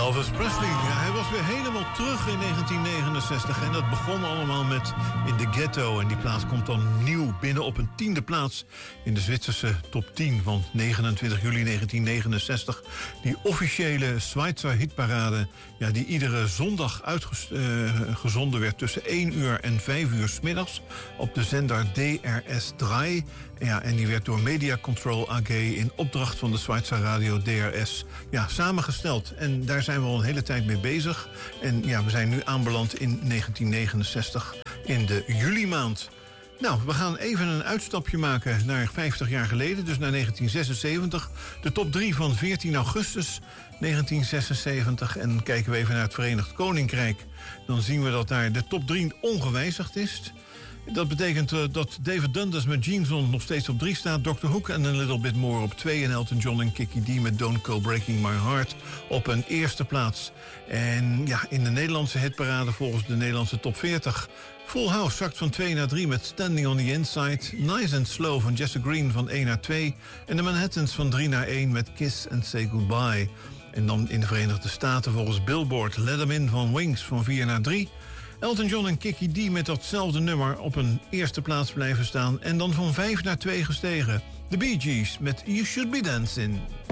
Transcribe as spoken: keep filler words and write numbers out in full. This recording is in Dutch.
Elvis Presley, ja, hij was weer helemaal terug in negentien negenenzestig. En dat begon allemaal met In the Ghetto. En die plaats komt dan nieuw binnen op een tiende plaats in de Zwitserse top tien van negenentwintig juli negentien negenenzestig. Die officiële Schweizer hitparade, ja, die iedere zondag uitgezonden uh, werd tussen één uur en vijf uur 's middags op de zender D R S drie. Ja, en die werd door Media Control A G in opdracht van de Schweizer radio D R S ja, samengesteld. En daar zijn we al een hele tijd mee bezig. En ja, we zijn nu aanbeland in negentien negenenzestig in de juli maand. Nou, we gaan even een uitstapje maken naar vijftig jaar geleden, dus naar negentien zesenzeventig. De top drie van veertien augustus negentien zesenzeventig. En kijken we even naar het Verenigd Koninkrijk. Dan zien we dat daar de top drie ongewijzigd is. Dat betekent uh, dat David Dundas met Jeans On nog steeds op drie staat. doctor Hook en A Little Bit More op twee. En Elton John en Kiki D met Don't Go Breaking My Heart op een eerste plaats. En ja, in de Nederlandse hitparade volgens de Nederlandse top veertig. Full House zakt van twee naar drie met Standing on the Inside. Nice and Slow van Jesse Green van één naar twee. En de Manhattans van drie naar één met Kiss and Say Goodbye. En dan in de Verenigde Staten volgens Billboard Let 'Em In van Wings van vier naar drie. Elton John en Kiki D met datzelfde nummer op een eerste plaats blijven staan. En dan van vijf naar twee gestegen. The Bee Gees met You Should Be Dancing.